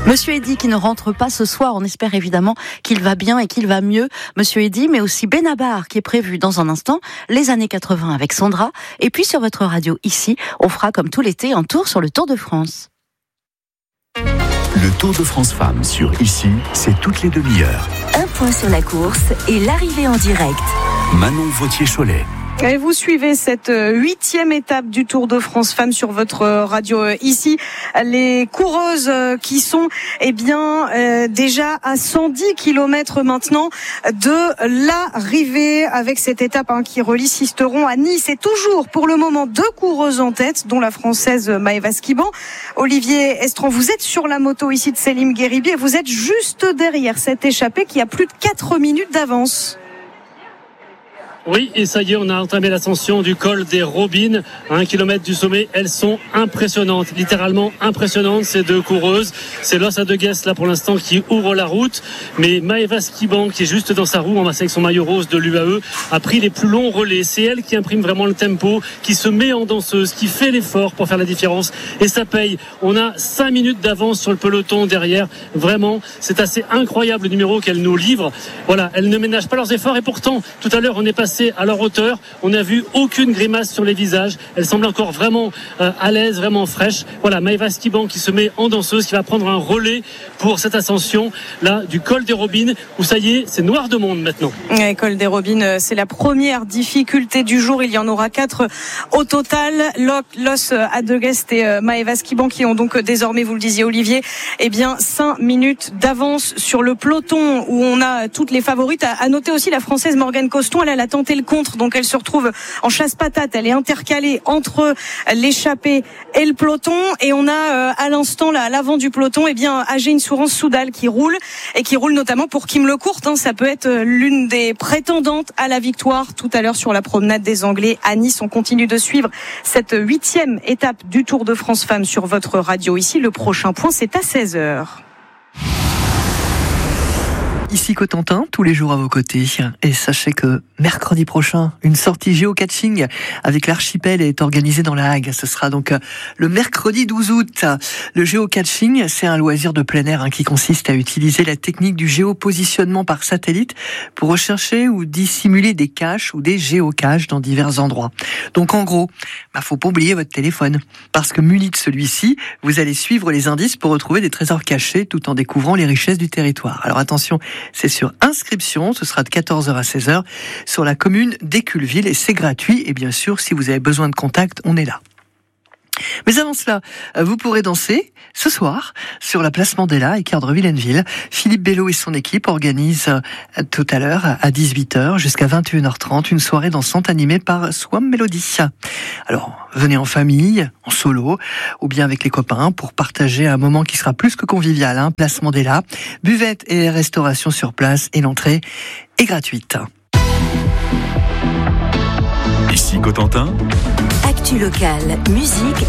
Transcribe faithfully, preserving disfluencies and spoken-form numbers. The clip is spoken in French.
Monsieur Eddy qui ne rentre pas ce soir, on espère évidemment qu'il va bien et qu'il va mieux. Monsieur Eddy, mais aussi Benabar qui est prévu dans un instant, les années quatre-vingts avec Sandra. Et puis sur votre radio ici, on fera comme tout l'été un tour sur le Tour de France. Le Tour de France Femmes sur Ici, c'est toutes les demi-heures. Un point sur la course et l'arrivée en direct. Manon Vautier-Cholet. Et vous suivez cette huitième étape du Tour de France Femmes sur votre radio ici. Les coureuses qui sont eh bien euh, déjà à cent dix kilomètres maintenant de l'arrivée avec cette étape hein, qui relie Sisteron à Nice. Et toujours pour le moment deux coureuses en tête, dont la française Maëva Skiban. Olivier Estran, vous êtes sur la moto ici de Selim Gueribi et vous êtes juste derrière cette échappée qui a plus de quatre minutes d'avance. Oui, et ça y est, on a entamé l'ascension du col des Robines, à un kilomètre du sommet. Elles sont impressionnantes, littéralement impressionnantes, ces deux coureuses. C'est Los Adegues, là, pour l'instant, qui ouvre la route. Mais Maëva Skiban, qui est juste dans sa roue, en masse avec son maillot rose de l'U A E, a pris les plus longs relais. C'est elle qui imprime vraiment le tempo, qui se met en danseuse, qui fait l'effort pour faire la différence. Et ça paye. On a cinq minutes d'avance sur le peloton derrière. Vraiment, c'est assez incroyable le numéro qu'elles nous livrent. Voilà, elles ne ménagent pas leurs efforts. Et pourtant, tout à l'heure, on est passé à leur hauteur, on n'a vu aucune grimace sur les visages, elles semblent encore vraiment euh, à l'aise, vraiment fraîches. Voilà, Maëva Skiban qui se met en danseuse, qui va prendre un relais pour cette ascension là du col des Robines, où ça y est, c'est noir de monde maintenant. Ouais, col des Robines, c'est la première difficulté du jour, il y en aura quatre au total. Los Adegues et Maëva Skiban qui ont donc désormais, vous le disiez Olivier, eh bien cinq minutes d'avance sur le peloton où on a toutes les favorites. À noter aussi la française Morgane Coston, elle a la tenté le contre, donc elle se retrouve en chasse-patate, elle est intercalée entre l'échappée et le peloton, et on a euh, à l'instant là, à l'avant du peloton, eh bien Agéine Sourance-Soudal qui roule, et qui roule notamment pour Kim Lecourt, hein, ça peut être l'une des prétendantes à la victoire tout à l'heure sur la promenade des Anglais à Nice. On continue de suivre cette huitième étape du Tour de France Femmes sur votre radio ici. Le prochain point, c'est à seize heures. Ici Cotentin, tous les jours à vos côtés. Et sachez que mercredi prochain, une sortie géocaching avec l'archipel est organisée dans la Hague. Ce sera donc le mercredi douze août. Le géocaching, c'est un loisir de plein air hein, qui consiste à utiliser la technique du géopositionnement par satellite pour rechercher ou dissimuler des caches ou des géocaches dans divers endroits. Donc en gros, bah, faut pas oublier votre téléphone. Parce que muni de celui-ci, vous allez suivre les indices pour retrouver des trésors cachés tout en découvrant les richesses du territoire. Alors attention, c'est sur inscription, ce sera de quatorze heures à seize heures sur la commune d'Éculville et c'est gratuit. Et bien sûr, si vous avez besoin de contact, on est là. Mais avant cela, vous pourrez danser ce soir sur la place Mandela et Cadre Villeneuve. Philippe Bello et son équipe organisent tout à l'heure à dix-huit heures jusqu'à vingt et une heures trente une soirée dansante animée par Swam Melody. Alors, venez en famille, en solo ou bien avec les copains pour partager un moment qui sera plus que convivial. Hein. Place Mandela, buvette et restauration sur place et l'entrée est gratuite. Ici Cotentin. Actu locale, musique